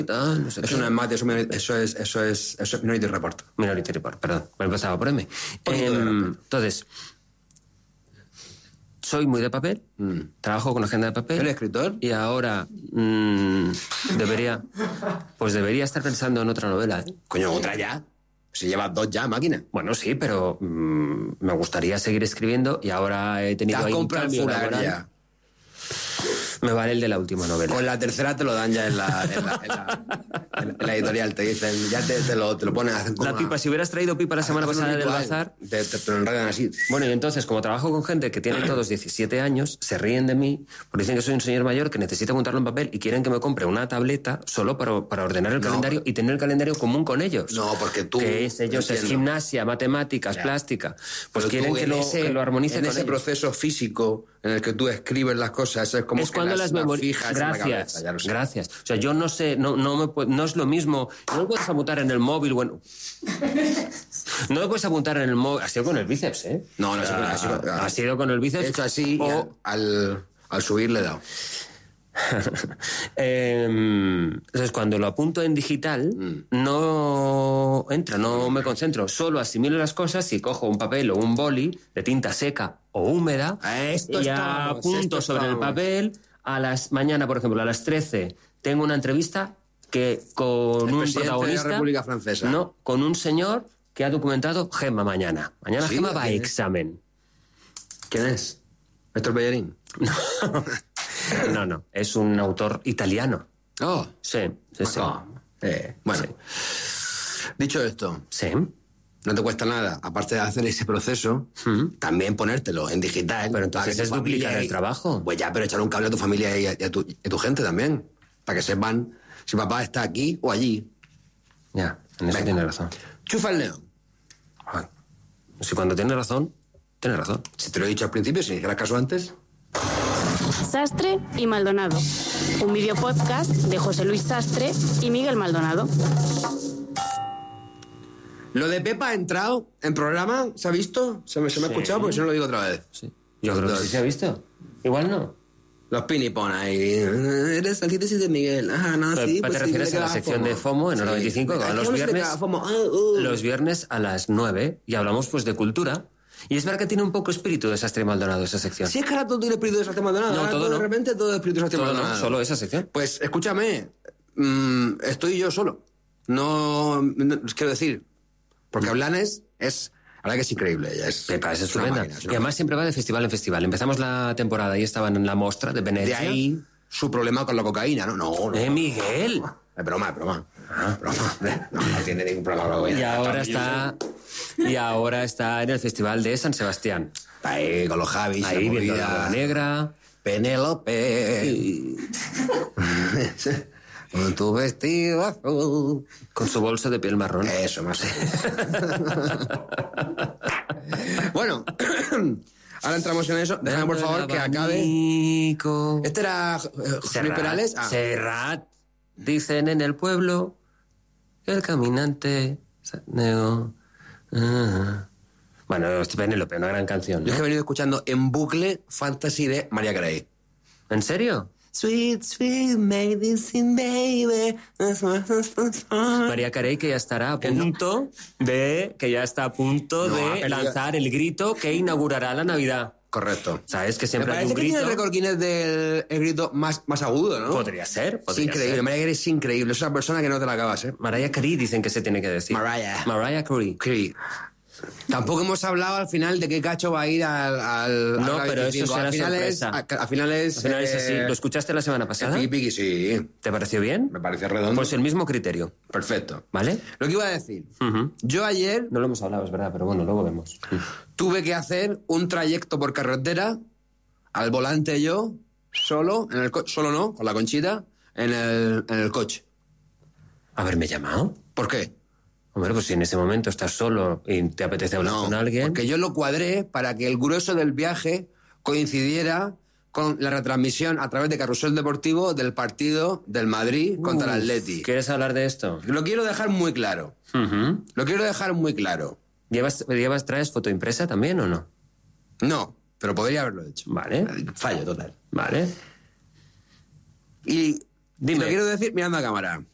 No sé Eso no es más, eso es Minority Report. Minority Report, perdón. Me empezaba por M. Entonces, soy muy de papel, trabajo con agenda de papel. ¿Eres escritor? Y ahora debería estar pensando en otra novela. Coño, otra ya. Si llevas 2 ya, máquina. Bueno, sí, pero me gustaría seguir escribiendo y ahora he tenido ahí un cambio laboral. Ya. Me vale el de la última novela. Con la tercera te lo dan ya en la editorial. Te dicen, ya te lo ponen. Hacen como la pipa, si hubieras traído pipa la semana pasada del bazar... Te lo enredan así. Bueno, y entonces, como trabajo con gente que tiene todos 17 años, se ríen de mí porque dicen que soy un señor mayor que necesita apuntarlo en papel y quieren que me compre una tableta solo para ordenar el calendario y tener el calendario común con ellos. No, porque tú... Que es gimnasia, matemáticas, plástica. Pues quieren que lo armonicen en con ese ellos. proceso físico en el que tú escribes las cosas, es como es que cuando las fijas gracias, en la cabeza, ya lo sé. Gracias. O sea, yo no sé, no es lo mismo. No lo puedes apuntar en el móvil, bueno. No lo puedes apuntar en el móvil. Ha sido con el bíceps, ¿eh? No, ha sido con el bíceps. He hecho así y al subir le he dado. Entonces, cuando lo apunto en digital, no entra, no me concentro. Solo asimilo las cosas y cojo un papel o un boli de tinta seca o húmeda y apunto sobre el papel. Mañana, por ejemplo, a las 13 tengo una entrevista que con un protagonista de la República Francesa. No, con un señor que ha documentado Gemma mañana. Mañana ¿Sí? Gemma va a examen. ¿Quién es? ¿Héctor Bellerín? No, es un autor italiano. Oh. Sí. Bueno, Sí. Dicho esto, Sí. no te cuesta nada, aparte de hacer ese proceso, también ponértelo en digital. Pero entonces es duplicar el trabajo. Pues ya, pero echar un cable a tu familia y a tu gente también, para que sepan si papá está aquí o allí. Ya, en eso tiene razón. Chufa el león. Ay, si cuando tiene razón, tiene razón. Si te lo he dicho al principio, si me hicieras caso antes. Sastre y Maldonado, un videopodcast de José Luis Sastre y Miguel Maldonado. Lo de Pepa ha entrado en programa, ¿se ha visto? ¿Se me ha escuchado? Porque si no lo digo otra vez. Sí. Yo creo que sí se ha visto. Igual no. Los pinipón ahí. Eres antítesis de Miguel. No, Pero, sí. ¿te refieres a la sección de FOMO en hora 25? Que van los viernes a las 9 y hablamos pues de cultura. Y es verdad que tiene un poco espíritu de Sastre y Maldonado esa sección. Si es que ahora todo tiene espíritu de Sastre y Maldonado. No, todo de no. repente todo es espíritu de Sastre y Maldonado. No, solo esa sección. Pues escúchame, estoy yo solo. No quiero decir, porque Blanes es... La verdad que es increíble. Ella es, Pepa, es una estupenda. máquina, Y además siempre va de festival en festival. Empezamos la temporada y estaban en la Mostra de Venecia. De ahí su problema con la cocaína, ¿no? No. Miguel. Es broma. Broma. No tiene ningún problema con la cocaína. Y ahora está en el Festival de San Sebastián. Está ahí con los Javis. Ahí viendo la negra. Penélope. Con tu vestido azul. Con su bolso de piel marrón. Eso, más. Bueno, ahora entramos en eso. Déjame, por favor, que acabe. Este era José Luis Perales. Serrat. Dicen en el pueblo que el caminante se negó. Bueno, es Penélope, una gran canción, ¿no? Yo es que he venido escuchando en bucle Fantasy de Mariah Carey. ¿En serio? Sweet, sweet medicine, baby. Mariah Carey que ya estará a punto de lanzar el grito que inaugurará la Navidad. Correcto. ¿Sabes? Que Me siempre hay parece un que grito. tiene el récord Guinness del grito más agudo, ¿no? Podría ser. Es increíble. Mariah Carey es increíble. Es una persona que no te la acabas, ¿eh? Mariah Carey dicen que se tiene que decir. Mariah Carey. Carey. Tampoco hemos hablado al final de qué cacho va a ir al No, pero 25. eso será al final sorpresa. al final es así. ¿Lo escuchaste la semana pasada? Piqui, sí. ¿Te pareció bien? Me parece redondo. Pues el mismo criterio. Perfecto. ¿Vale? Lo que iba a decir. Yo ayer No lo hemos hablado, es verdad, pero bueno, luego vemos. tuve que hacer un trayecto por carretera, al volante yo, solo, solo no, con la Conchita, en el coche. ¿Haberme llamado? ¿Por qué? Hombre, pues si en ese momento estás solo y te apetece hablar con alguien... porque yo lo cuadré para que el grueso del viaje coincidiera con la retransmisión a través de Carrusel Deportivo del partido del Madrid contra el Atleti. ¿Quieres hablar de esto? Lo quiero dejar muy claro. Lo quiero dejar muy claro. ¿Traes foto impresa también o no? No, pero podría haberlo hecho. Vale. Fallo total. Vale. Y Dime. lo quiero decir mirando a cámara.